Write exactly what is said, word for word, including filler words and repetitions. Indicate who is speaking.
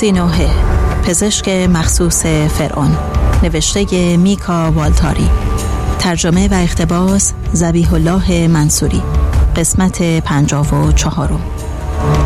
Speaker 1: سینوهه، پزشک مخصوص فرعون، نوشته میکا والتاری، ترجمه و اقتباس ذبیح الله منصوری، قسمت پنجاه و چهارم.